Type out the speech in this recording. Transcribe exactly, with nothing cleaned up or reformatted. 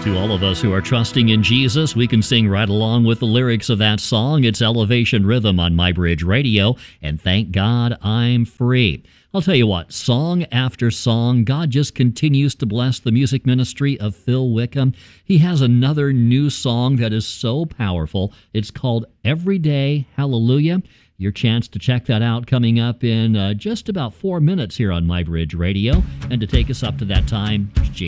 To all of us who are trusting in Jesus, we can sing right along with the lyrics of that song. It's Elevation Rhythm on MyBridge Radio, and thank God I'm free. I'll tell you what, song after song, God just continues to bless the music ministry of Phil Wickham. He has another new song that is so powerful. It's called Everyday Hallelujah. Your chance to check that out coming up in uh, just about four minutes here on MyBridge Radio. And to take us up to that time,